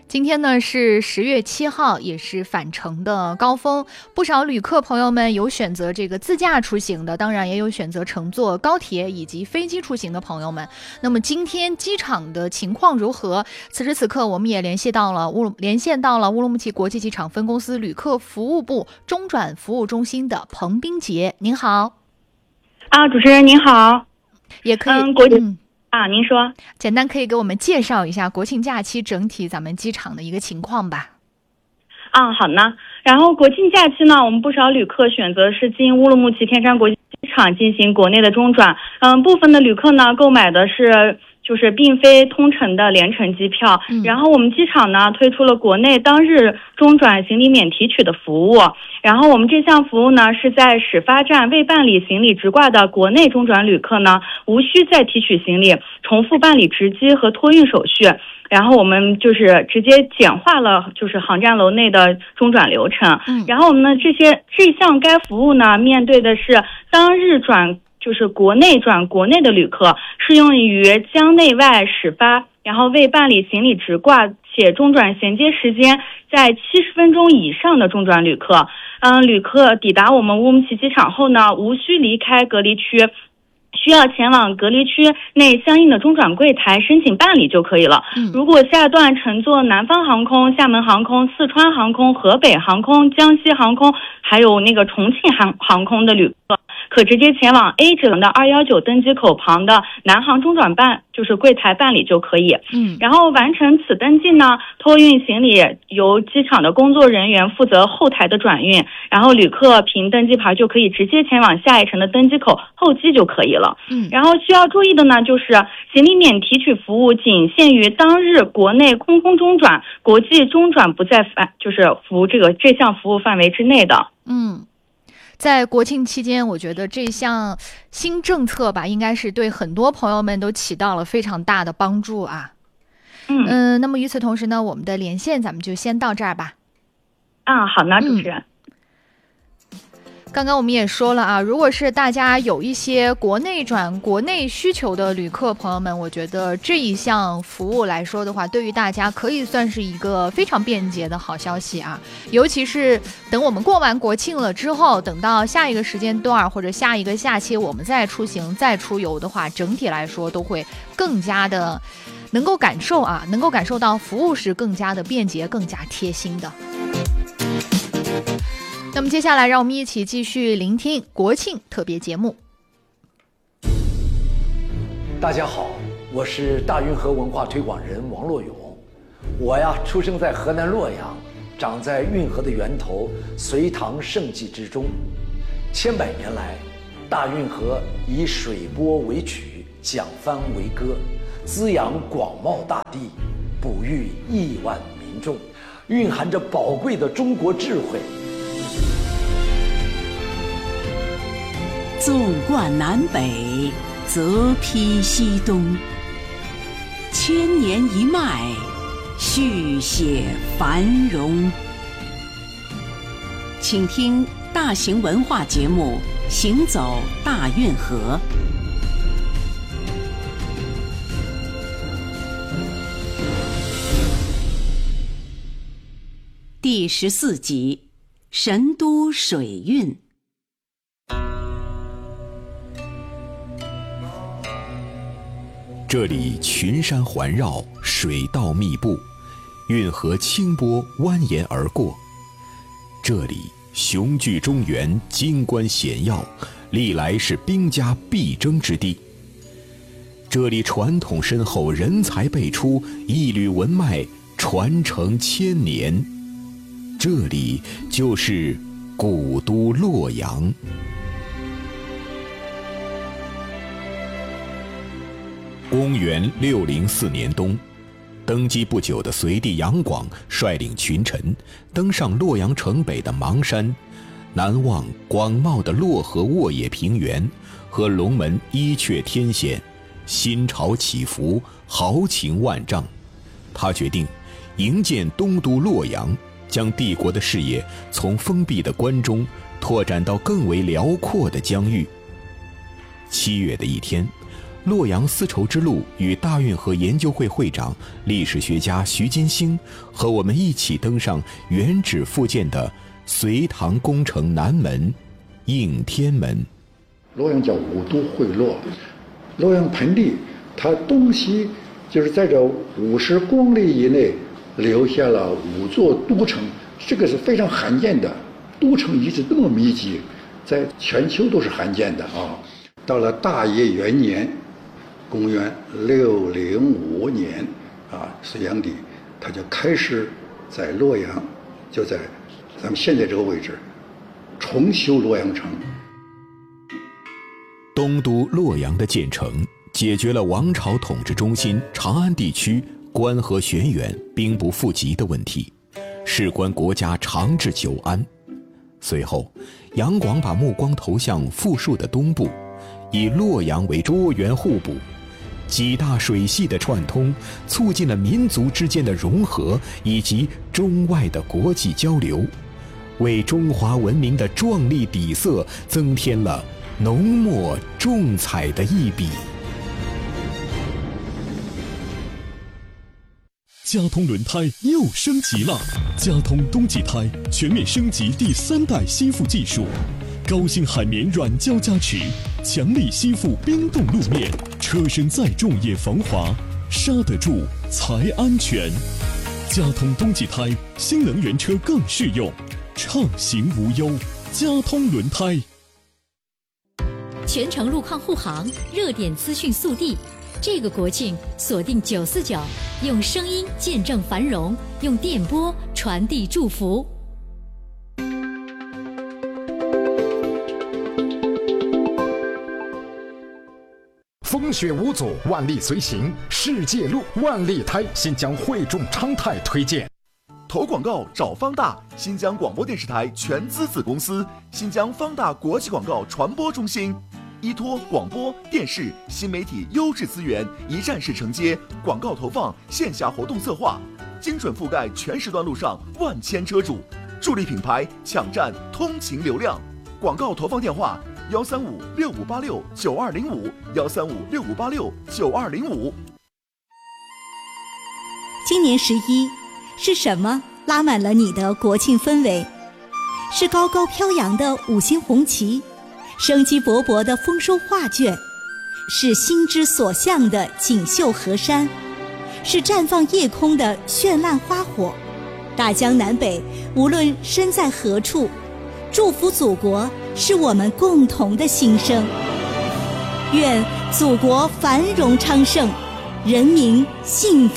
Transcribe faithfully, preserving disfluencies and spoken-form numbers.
今天呢是十月七号，也是返程的高峰，不少旅客朋友们有选择这个自驾出行的，当然也有选择乘坐高铁以及飞机出行的朋友们。那么今天机场的情况如何？此时此刻，我们也联系到了乌连线到了乌鲁木齐国际机场分公司旅客服务部中转服务中心的彭冰杰，您好。 啊，主持人您好。 也可以， 嗯，国际。 嗯啊，您说， 简单可以给我们介绍一下国庆假期整体咱们机场的一个情况吧？ 啊，好呢。然后国庆假期呢，我们不少旅客选择是经乌鲁木齐天山国际机场进行国内的中转。嗯，部分的旅客呢购买的是就是并非通程的联程机票。嗯、然后我们机场呢推出了国内当日中转行李免提取的服务。然后我们这项服务呢是在始发站未办理行李直挂的国内中转旅客呢，无需再提取行李，重复办理值机和托运手续。然后我们就是直接简化了就是航站楼内的中转流程。嗯，然后我们呢这些这项该服务呢面对的是当日转就是国内转国内的旅客，适用于将内外始发然后未办理行李直挂且中转衔接时间在七十分钟以上的中转旅客。嗯，旅客抵达我们乌鲁木齐机场后呢，无需离开隔离区，需要前往隔离区内相应的中转柜台申请办理就可以了。嗯、如果下段乘坐南方航空、厦门航空、四川航空、河北航空、江西航空还有那个重庆航航空的旅客，可直接前往 A 指的二一九登机口旁的南航中转办就是柜台办理就可以。嗯，然后完成此登记呢，托运行李由机场的工作人员负责后台的转运，然后旅客凭登机牌就可以直接前往下一程的登机口候机就可以了。嗯，然后需要注意的呢，就是行李免提取服务仅限于当日国内空空中转，国际中转不在范就是服务这个这项服务范围之内的。嗯。 在国庆期间，我觉得这项新政策吧，应该是对很多朋友们都起到了非常大的帮助啊。嗯、呃、那么与此同时呢，我们的连线咱们就先到这儿吧。 啊，好呢，主持人。嗯， 刚刚我们也说了啊，如果是大家有一些国内转国内需求的旅客朋友们，我觉得这一项服务来说的话，对于大家可以算是一个非常便捷的好消息啊。尤其是等我们过完国庆了之后，等到下一个时间段或者下一个假期我们再出行再出游的话，整体来说都会更加的能够感受啊，能够感受到服务是更加的便捷更加贴心的。那么接下来让我们一起继续聆听国庆特别节目。 大家好，我是大运河文化推广人王洛勇。我呀出生在河南洛阳，长在运河的源头隋唐盛纪之中。千百年来，大运河以水波为曲，桨帆为歌，滋养广袤大地，哺育亿万民众，蕴含着宝贵的中国智慧。 纵贯南北，则披西东，千年一脉，续写繁荣。请听大型文化节目《行走大运河》第十四集：神都水运。 这里群山环绕，水道密布，运河清波蜿蜒而过。这里雄踞中原，金冠显耀，历来是兵家必争之地。这里传统深厚，人才辈出，一缕文脉传承千年。这里就是古都洛阳。公元六零四年冬，登基不久的隋帝杨广率领群臣登上洛阳城北的邙山，南望广袤的洛河沃野平原和龙门伊阙天险，心潮起伏，豪情万丈。他决定营建东都洛阳，将帝国的视野从封闭的关中拓展到更为辽阔的疆域。七月的一天， 洛阳丝绸之路与大运河研究会会长、历史学家徐金星和我们一起登上原址复建的隋唐宫城南门应天门。 洛阳叫五都会洛，洛阳盆地它东西就是在这五十公里以内留下了五座都城，这个是非常罕见的，都城遗址这么密集，在全球都是罕见的啊。到了大业元年，公元六零五年啊，隋炀帝他就开始在洛阳，就在咱们现在这个位置重修洛阳城。 东都洛阳的建成，解决了王朝统治中心长安地区关河悬远、兵不富集的问题，事关国家长治久安。随后，杨广把目光投向富庶的东部，以洛阳为多元互补，几大水系的串通，促进了民族之间的融合以及中外的国际交流，为中华文明的壮丽底色增添了浓墨重彩的一笔。 佳通轮胎又升级了，佳通冬季胎全面升级第三代吸附技术，高性海绵软胶加持，强力吸附冰冻路面，车身再重也防滑，刹得住才安全。佳通冬季胎，新能源车更适用，畅行无忧。佳通轮胎。 全程路况护航，热点资讯速递。这个国庆锁定九四九，用声音见证繁荣，用电波传递祝福。 风雪无阻，万里随行，世界路万里胎，新疆汇众昌泰推荐。 投广告找方大，新疆广播电视台全资子公司，新疆方大国际广告传播中心。依托广播电视新媒体优质资源，一站式承接广告投放、线下活动策划，精准覆盖全时段路上万千车主，助力品牌抢占通勤流量。广告投放电话：幺三五六五八六九二零五，幺三五六五八六九二零五。 今年十一是什么拉满了你的国庆氛围？是高高飘扬的五星红旗，生机勃勃的丰收画卷，是心之所向的锦绣河山，是绽放夜空的绚烂花火。大江南北，无论身在何处，祝福祖国是我们共同的心声。愿祖国繁荣昌盛，人民幸福